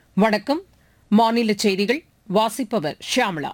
வணக்கம். மாநில செய்திகள் வாசிப்பவர் ஷியாமளா.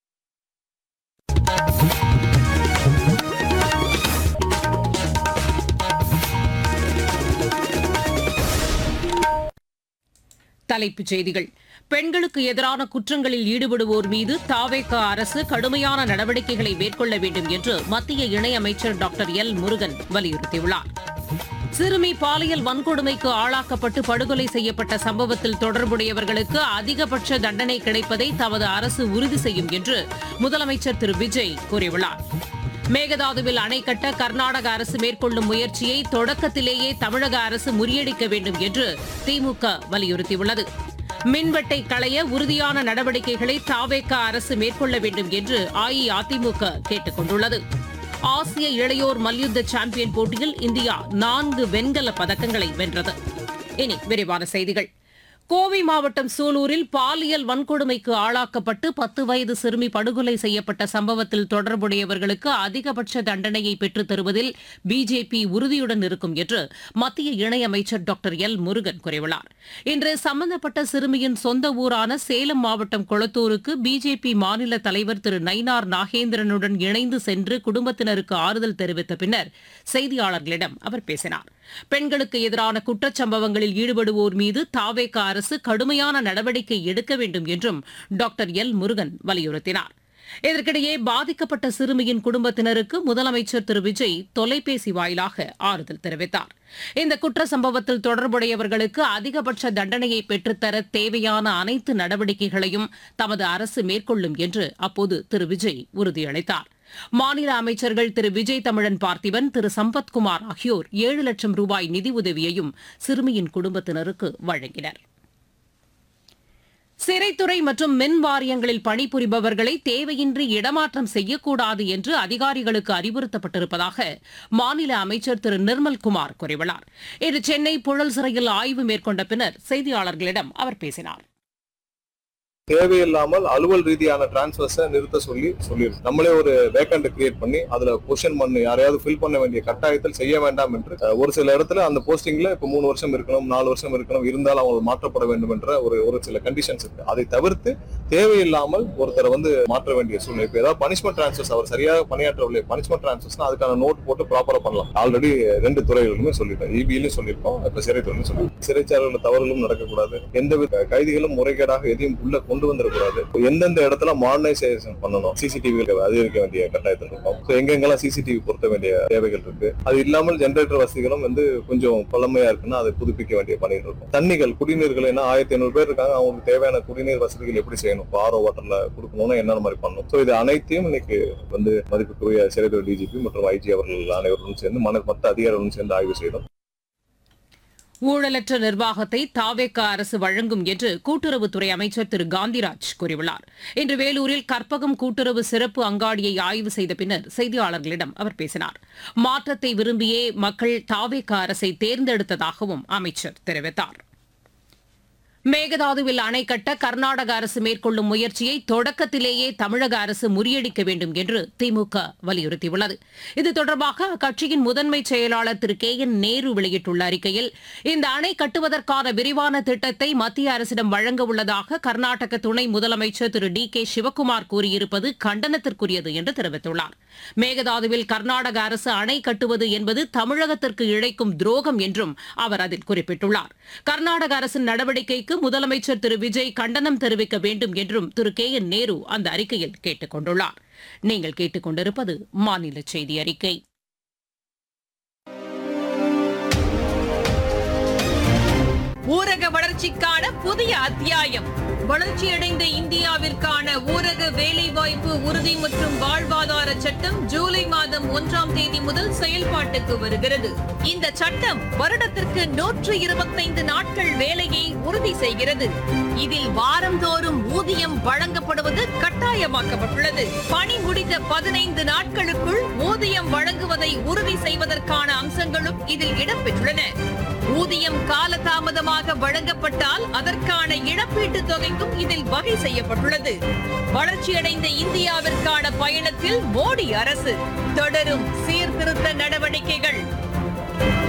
தலைப்புச் செய்திகள். பெண்களுக்கு எதிரான குற்றங்களில் ஈடுபடுவோர் மீது தவேக அரசு கடுமையான நடவடிக்கைகளை மேற்கொள்ள வேண்டும் என்று மத்திய இணையமைச்சர் டாக்டர் எல் முருகன் வலியுறுத்தியுள்ளார். சிறுமி பாலியல் வன்கொடுமைக்கு ஆளாக்கப்பட்டு படுகொலை செய்யப்பட்ட சம்பவத்தில் தொடர்புடையவர்களுக்கு அதிகபட்ச தண்டனை கிடைப்பதை தமது அரசு உறுதி செய்யும் என்று முதலமைச்சர் திரு விஜய் கூறியுள்ளார். மேகதாதுவில் அணை கட்ட கர்நாடக அரசு மேற்கொள்ளும் முயற்சியை தொடக்கத்திலேயே தமிழக அரசு முறியடிக்க வேண்டும் என்று திமுக வலியுறுத்தியுள்ளது. மின்வெட்டை களைய உறுதியான நடவடிக்கைகளை தவேக அரசு மேற்கொள்ள வேண்டும் என்று அஇஅதிமுக கேட்டுக் கொண்டுள்ளது. ஆசிய இளையோர் மல்யுத்த சாம்பியன் போட்டியில் இந்தியா 4 வெண்கலப் பதக்கங்களை வென்றது. இனி விரிவான செய்திகள். கோவை மாவட்டம் சூலூரில் பாலியல் வன்கொடுமைக்கு ஆளாக்கப்பட்டு 10 வயது சிறுமி படுகொலை செய்யப்பட்ட சம்பவத்தில் தொடர்புடையவர்களுக்கு அதிகபட்ச தண்டனையை பெற்றுத் தருவதில் பிஜேபி உறுதியுடன் இருக்கும் என்று மத்திய இணையமைச்சர் டாக்டர் எல் முருகன் கூறியுள்ளார். இன்று சம்பந்தப்பட்ட சிறுமியின் சொந்த ஊரான சேலம் மாவட்டம் கொளத்தூருக்கு பிஜேபி மாநில தலைவர் திரு நயினார் நாகேந்திரனுடன் இணைந்து சென்று குடும்பத்தினருக்கு ஆறுதல் தெரிவித்த பின்னர் செய்தியாளர்களிடம் அவர் பேசினார். பெண்களுக்கு எதிரான குற்றச்சம்பவங்களில் ஈடுபடுவோர் மீது தவேக அரசு கடுமையான நடவடிக்கை எடுக்க வேண்டும் என்றும் டாக்டர் எல் முருகன் வலியுறுத்தினார். இதற்கிடையே பாதிக்கப்பட்ட சிறுமியின் குடும்பத்தினருக்கு முதலமைச்சர் திரு விஜய் தொலைபேசி வாயிலாக ஆறுதல் தெரிவித்தார். இந்த குற்ற சம்பவத்தில் தொடர்புடையவர்களுக்கு அதிகபட்ச தண்டனையை பெற்றுத்தர தேவையான அனைத்து நடவடிக்கைகளையும் தமது அரசு மேற்கொள்ளும் என்று அப்போது திரு விஜய் உறுதியளித்தார். மாநில அமைச்சர்கள் திரு விஜய் தமிழன் பார்த்திபன், திரு சம்பத்குமார் ஆகியோர் 7 லட்சம் ரூபாய் நிதி உதவியையும் சிறுமியின் குடும்பத்தினருக்கு வழங்கினர். சிறைத்துறை மற்றும் மின் வாரியங்களில் பணிபுரிபவர்களை தேவையின்றி இடமாற்றம் செய்யக்கூடாது என்று அதிகாரிகளுக்கு அறிவுறுத்தப்பட்டிருப்பதாக மாநில அமைச்சர் திரு நிர்மல்குமார் கூறியுள்ளார். இன்று சென்னை புழல் சிறையில் ஆய்வு மேற்கொண்ட பின்னர் செய்தியாளர்களிடம் அவர் பேசினார். தேவையில்லாமல் அலுவல் ரீதியான டிரான்ஸ்பர்ஸை நிறுத்த சொல்லியிருக்கு. நம்மளே ஒரு வேக்கண்ட் கிரியேட் பண்ணி அதுல பொசிஷன் பண்ணி யாரையாவது ஃபில் பண்ண வேண்டிய கட்டாயத்தில் செய்ய வேண்டாம் என்று ஒரு சில இடத்துல அந்த போஸ்டிங்ல இப்ப 3 வருஷம் இருக்கணும், 4 வருஷம் இருக்கணும், இருந்தால் அவங்க மாற்றப்பட வேண்டும் என்ற ஒரு சில கண்டிஷன்ஸ் இருக்கு. அதை தவிர்த்து தேவையில்லாமல் ஒருத்தரை மாற்ற வேண்டிய சூழ்நிலை. இப்ப ஏதாவது பனிஷ்மெண்ட் டிரான்ஸ்பர்ஸ் அவர் சரியாக பணியாற்றவில்லை, பனிஷ்மெண்ட் டிரான்ஸ்பர்ஸ் அதுக்கான நோட் போட்டு ப்ராப்பரா பண்ணலாம். ஆல்ரெடி 2 துறைகளுமே சொல்லிட்டோம், இபியிலும் சொல்லியிருக்கோம், இப்ப சிறைத்துறையும் சொல்லியிருக்கோம். சிறைச்சாலைகள் தவறுகளும் நடக்கக்கூடாது, எந்தவித கைதிகளும் முறைகேடாக எதையும் உள்ள கொண்டு வந்துடக்கூடாது. எந்தெந்த இடத்துல மாடர்னைசேஷன் பண்ணணும், சிசிடிவி அதிகரிக்க வேண்டிய கட்டாயத்தில் இருக்கும். எங்கெங்கெல்லாம் சிசிடிவி பொருத்த வேண்டிய தேவைகள் இருக்கு. அது இல்லாமல் ஜெனரேட்டர் வசதிகளும் கொஞ்சம் பழமையா இருக்குன்னா அதை புதுப்பிக்க வேண்டிய பணிகள் இருக்கும். தண்ணிகள், குடிநீர்கள் 1500 பேர் இருக்காங்க, அவங்களுக்கு தேவையான குடிநீர் வசதிகள் எப்படி செய்யணும், ஆரோ வாட்டர்ல கொடுக்கணும்னா என்னென்ன மாதிரி பண்ணணும். இது அனைத்தையும் இன்னைக்கு மதிப்புக்குரிய சிறைத்துறை டிஜிபி மற்றும் ஐஜி அவர்கள் அனைவரும் சேர்ந்து மற்ற அதிகாரிகளும் சேர்ந்து ஆய்வு செய்தோம். ஊழலற்ற நிர்வாகத்தை தவேக அரசு வழங்கும் என்று கூட்டுறவுத்துறை அமைச்சர் திரு காந்திராஜ் கூறியுள்ளார். இன்று வேலூரில் கற்பகம் கூட்டுறவு சிறப்பு அங்காடியை ஆய்வு செய்த பின்னர் செய்தியாளர்களிடம் அவர் பேசினார். மாற்றத்தை விரும்பியே மக்கள் தவேக அரசை தேர்ந்தெடுத்ததாகவும் அமைச்சர் தெரிவித்தார். மேகதாதுவில் அணை கட்ட கர்நாடக அரசு மேற்கொள்ளும் முயற்சியை தொடக்கத்திலேயே தமிழக அரசு முறியடிக்க வேண்டும் என்று திமுக வலியுறுத்தியுள்ளது. இது தொடர்பாக அக்கட்சியின் முதன்மை செயலாளர் திரு கே என் நேரு வெளியிட்டுள்ள அறிக்கையில், இந்த அணை கட்டுவதற்கான விரிவான திட்டத்தை மத்திய அரசிடம் வழங்க உள்ளதாக கர்நாடக துணை முதலமைச்சர் திரு டி கே சிவக்குமார் கூறியிருப்பது கண்டனத்திற்குரியது என்று தெரிவித்துள்ளார். மேகதாதுவில் கர்நாடக அரசு அணை கட்டுவது என்பது தமிழகத்திற்கு இழைக்கும் துரோகம் என்றும் அவர் அதில் குறிப்பிட்டுள்ளார். கர்நாடக அரசின் நடவடிக்கைக்கு முதலமைச்சர் திரு விஜய் கண்டனம் தெரிவிக்க வேண்டும் என்றும் திரு கே என் நேரு அந்த அறிக்கையில் கேட்டுக் கொண்டுள்ளார். நீங்கள் கேட்டுக் கொண்டிருப்பது மாநில செய்தி அறிக்கை. ஊரக வளர்ச்சிக்கான புதிய அத்தியாயம். வளர்ச்சியடைந்த இந்தியாவிற்கான ஊரக வேலைவாய்ப்பு உறுதி மற்றும் வாழ்வாதார சட்டம் ஜூலை மாதம் 1ஆம் தேதி முதல் செயல்பாட்டுக்கு வருகிறது. இந்த சட்டம் வருடத்திற்கு 125 நாட்கள் வேலையை உறுதி செய்கிறது. இதில் வாரந்தோறும் ஊதியம் வழங்கப்படுவது கட்டாயமாக்கப்பட்டுள்ளது. பணி முடிந்த 15 நாட்களுக்குள் ஊதியம் வழங்குவதை உறுதி செய்வதற்கான அம்சங்களும் இதில் இடம்பெற்றுள்ளன. ஊதியம் காலதாமதமாக வழங்கப்பட்டால் அதற்கான இழப்பீட்டுத் தொகைக்கும் இதில் வகை செய்யப்பட்டுள்ளது. வளர்ச்சியடைந்த இந்தியாவிற்கான பயணத்தில் மோடி அரசு தொடரும் சீர்திருத்த நடவடிக்கைகள்.